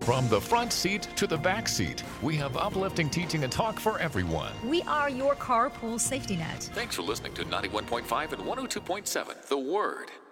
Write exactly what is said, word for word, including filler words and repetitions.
From the front seat to the back seat, we have uplifting teaching and talk for everyone. We are your carpool safety net. Thanks for listening to ninety-one point five and one oh two point seven, The Word.